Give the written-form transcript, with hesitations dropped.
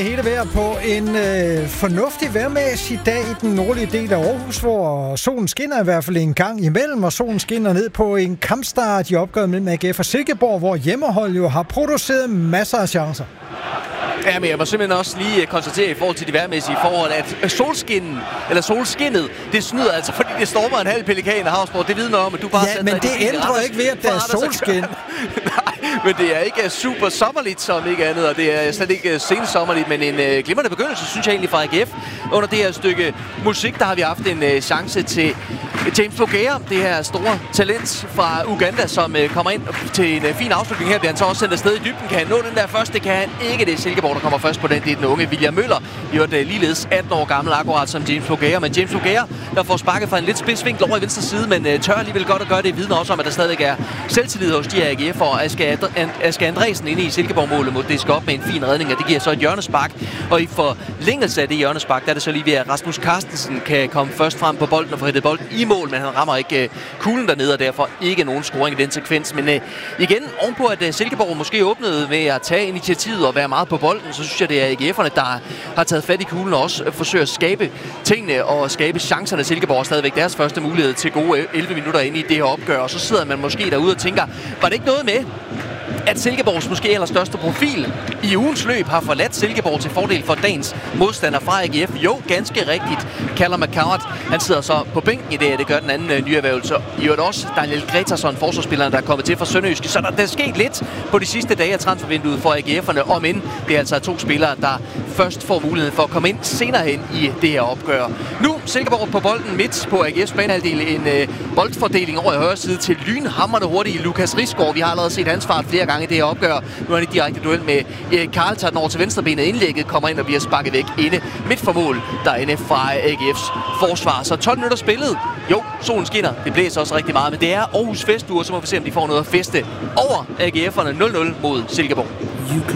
Hele vejr på en fornuftig vejrmæssig dag i den nordlige del af Aarhus, hvor solen skinner i hvert fald en gang imellem, og solen skinner ned på en kampstart i opgøret mellem AGF og Silkeborg, hvor hjemmehold jo har produceret masser af chancer. Ja, men jeg må simpelthen også lige konstatere i forhold til de vejrmæssige forhold, at solskinnet, det snyder altså, fordi det stormer en halv Pelikan og Havsborg. Det vidner om, at du bare... Ja, men det ændrer ikke ved, at der er solskin. Nej, men det er ikke super sommerligt som ikke andet, og det er slet ikke sensommerligt, men en glimrende begyndelse, synes jeg egentlig, fra AGF. Under det her stykke musik, der har vi haft en chance til James Fogea, det her store talent fra Uganda, som kommer ind til en fin afslutning her. Bliver han så også sendt afsted i dybden. Kan han nå den der første? Det kan han ikke. Det er Silkeborg, der kommer først på den. Det er den unge William Møller. I øvrigt ligeledes 18 år gammel, akkurat som James Fogea. Men James Fogea, der får sparket fra en lidt spidsvinkel over i venstre side, men tør alligevel godt at gøre det. Vidner også om, at der stadig er selvtillid hos de her AGF, og Asger Andresen inde i Silkeborg-målet mod det skal op med en fin redning, og det giver så et hjørnespark. Og i forlængelse af det hjørnespark, der er det så lige ved, at Rasmus Carstensen kan komme først frem på bolden og få hættet bolden i mål, men han rammer ikke kuglen dernede, og derfor ikke nogen scoring i den sekvens. Men igen, ovenpå at Silkeborg måske åbnede med at tage initiativet og være meget på bolden, så synes jeg, det er AGF'erne, der har taget fat i kuglen og også forsøger at skabe tingene og skabe chancerne. Silkeborg er stadigvæk deres første mulighed til gode 11 minutter inde i det her opgør, og så sidder man måske derude og tænker, var det ikke noget med, at Silkeborgs måske allerstørste profil i ugens løb har forladt Silkeborg til fordel for dagens modstander fra AGF? Jo, ganske rigtigt. Callum McCart, han sidder så på bænken i det, det gør den anden nyerhvervelse. I øvrigt også Daniel Gretarsson, forsvarsspilleren, der er kommet til fra Sønderjyske. Så der er sket lidt på de sidste dage af transfervinduet for AGF'erne, om end det er altså to spillere, der først får mulighed for at komme ind senere hen i det her opgør. Nu Silkeborg på bolden midt på AGF's banehalvdel. En boldfordeling over i højre side til lynhamrende hurtige Lukas Risgaard. Vi har allerede set hans fart flere gange i det her opgør. Nu er det direkte duel med Erik Karl, tager den over til venstrebenet. Indlægget kommer ind og bliver sparket væk inde midt for mål derinde fra AGF's forsvar. Så 12 minutter spillet. Jo, solen skinner. Det blæser også rigtig meget, men det er Aarhus festuge, så må vi se, om de får noget at feste over AGF'erne 0-0 mod Silkeborg.